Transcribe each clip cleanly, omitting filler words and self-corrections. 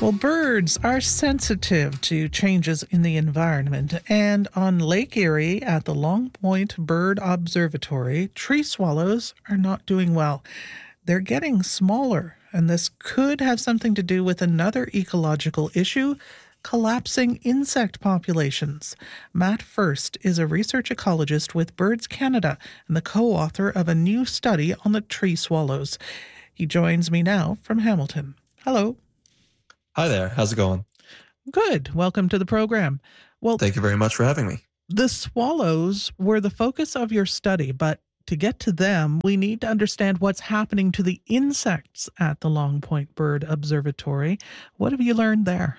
Well, birds are sensitive to changes in the environment, and on Lake Erie at the Long Point Bird Observatory, tree swallows are not doing well. They're getting smaller, and this could have something to do with another ecological issue: collapsing insect populations. Matt First is a research ecologist with Birds Canada and the co-author of a new study on the tree swallows. He joins me now from Hamilton. Hello. Hi there. How's it going? Good. Welcome to the program. Well, Thank you very much for having me. the swallows were the focus of your study, but to get to them, we need to understand what's happening to the insects at the Long Point Bird Observatory. What have you learned there?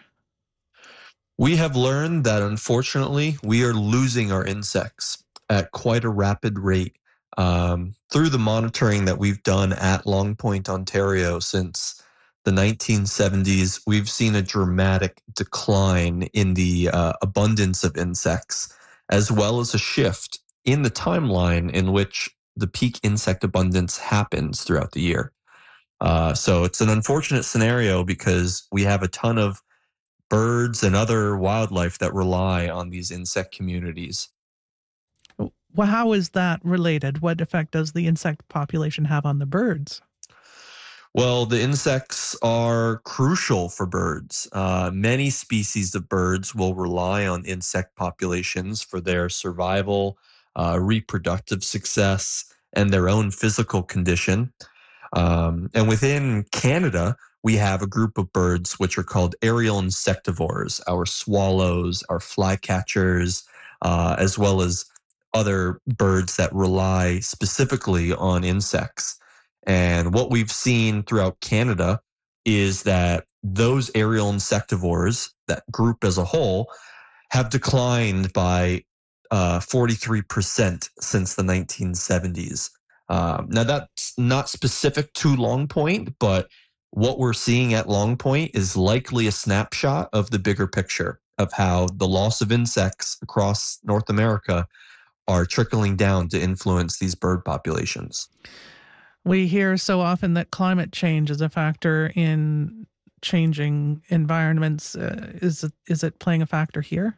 We have learned that unfortunately we are losing our insects at quite a rapid rate. Through the monitoring that we've done at Long Point, Ontario since the 1970s, we've seen a dramatic decline in the abundance of insects, as well as a shift in the timeline in which the peak insect abundance happens throughout the year. So it's an unfortunate scenario because we have a ton of birds and other wildlife that rely on these insect communities. Well, how is that related? What effect does the insect population have on the birds? Well, the insects are crucial for birds. Many species of birds will rely on insect populations for their survival, reproductive success, and their own physical condition. And within Canada, we have a group of birds which are called aerial insectivores, our swallows, our flycatchers, as well as other birds that rely specifically on insects. And what we've seen throughout Canada is that those aerial insectivores, that group as a whole, have declined by 43% since the 1970s. Now, that's not specific to Long Point, but what we're seeing at Long Point is likely a snapshot of the bigger picture of how the loss of insects across North America are trickling down to influence these bird populations. We hear so often that climate change is a factor in changing environments. Is it playing a factor here?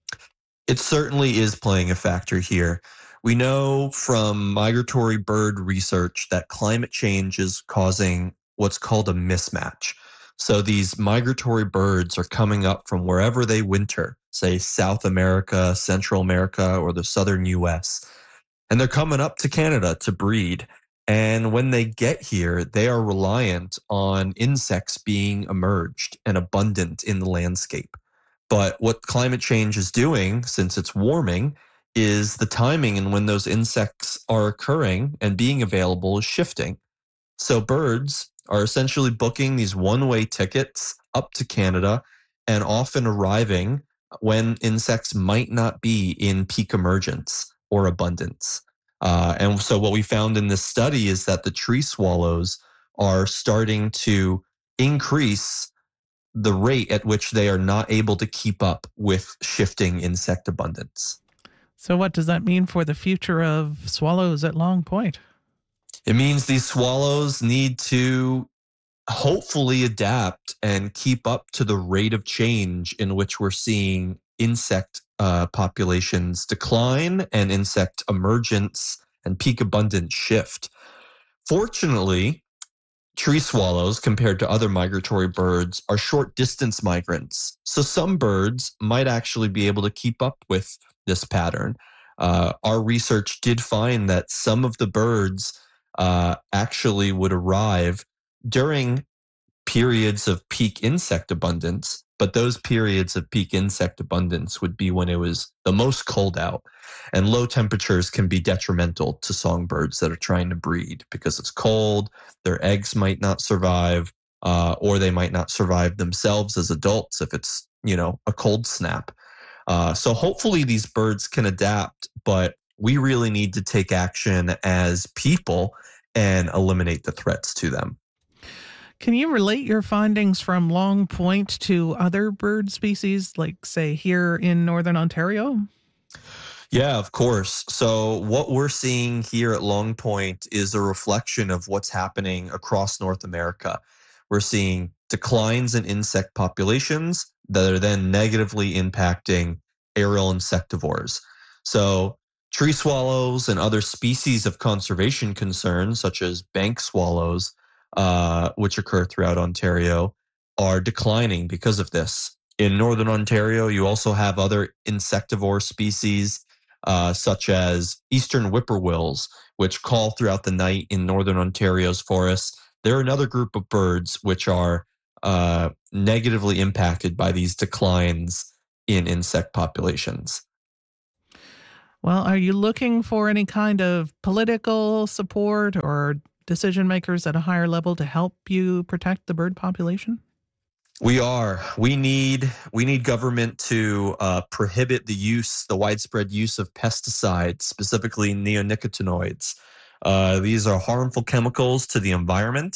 It certainly is playing a factor here. We know from migratory bird research that climate change is causing what's called a mismatch. So these migratory birds are coming up from wherever they winter, say South America, Central America, or the southern US, and they're coming up to Canada to breed. And when they get here, they are reliant on insects being emerged and abundant in the landscape. But what climate change is doing, since it's warming, is the timing and when those insects are occurring and being available is shifting. So birds are essentially booking these one-way tickets up to Canada and often arriving when insects might not be in peak emergence or abundance. And so what we found in this study is that the tree swallows are starting to increase the rate at which they are not able to keep up with shifting insect abundance. So what does that mean for the future of swallows at Long Point? It means these swallows need to hopefully adapt and keep up to the rate of change in which we're seeing insect populations decline and insect emergence and peak abundance shift. Fortunately, tree swallows, compared to other migratory birds, are short distance migrants. So some birds might actually be able to keep up with this pattern. Our research did find that some of the birds actually would arrive during periods of peak insect abundance, but those periods of peak insect abundance would be when it was the most cold out. And low temperatures can be detrimental to songbirds that are trying to breed because it's cold, their eggs might not survive, or they might not survive themselves as adults if it's, a cold snap. So hopefully these birds can adapt, but we really need to take action as people and eliminate the threats to them. Can you relate your findings from Long Point to other bird species, like, say, here in Northern Ontario? Yeah, of course. So what we're seeing here at Long Point is a reflection of what's happening across North America. we're seeing declines in insect populations that are then negatively impacting aerial insectivores. So tree swallows and other species of conservation concerns, such as bank swallows, which occur throughout Ontario, are declining because of this. In northern Ontario, you also have other insectivore species, such as eastern whippoorwills, which call throughout the night in northern Ontario's forests. They're another group of birds which are negatively impacted by these declines in insect populations. Well, are you looking for any kind of political support or decision makers at a higher level to help you protect the bird population? We are. We need government to prohibit the widespread use of pesticides, specifically neonicotinoids. These are harmful chemicals to the environment,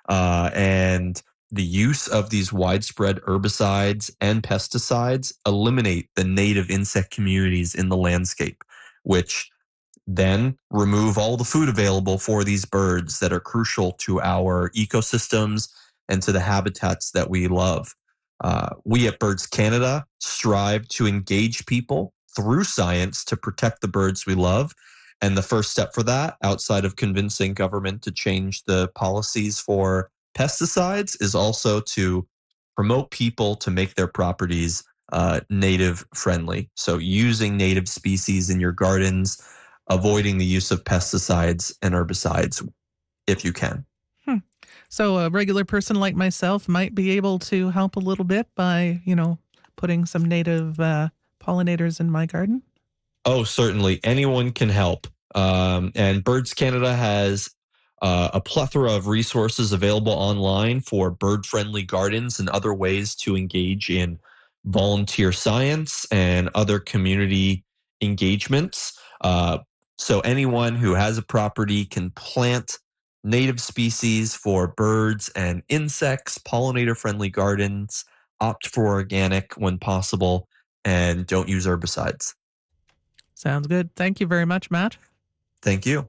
and the use of these widespread herbicides and pesticides eliminate the native insect communities in the landscape, which then remove all the food available for these birds that are crucial to our ecosystems and to the habitats that we love. We at Birds Canada strive to engage people through science to protect the birds we love. And the first step for that, outside of convincing government to change the policies for pesticides, is also to promote people to make their properties native friendly. So using native species in your gardens, avoiding the use of pesticides and herbicides if you can. So a regular person like myself might be able to help a little bit by, putting some native pollinators in my garden? Oh, certainly. Anyone can help. And Birds Canada has a plethora of resources available online for bird-friendly gardens and other ways to engage in volunteer science and other community engagements. So anyone who has a property can plant native species for birds and insects, pollinator-friendly gardens, opt for organic when possible, and don't use herbicides. Sounds good. Thank you very much, Matt. Thank you.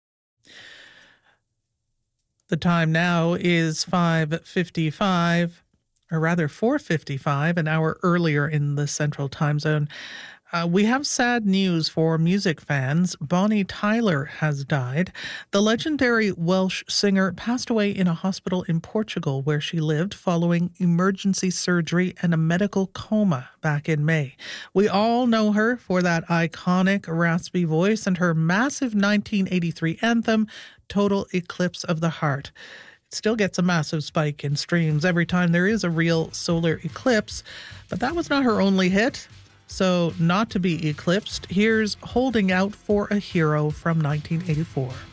The time now is 5:55, or rather 4:55, an hour earlier in the Central Time Zone. We have sad news for music fans. Bonnie Tyler has died. The legendary Welsh singer passed away in a hospital in Portugal where she lived following emergency surgery and a medical coma back in May. We all know her for that iconic raspy voice and her massive 1983 anthem, Total Eclipse of the Heart. It still gets a massive spike in streams every time there is a real solar eclipse, but that was not her only hit. So, not to be eclipsed, here's Holding Out for a Hero from 1984.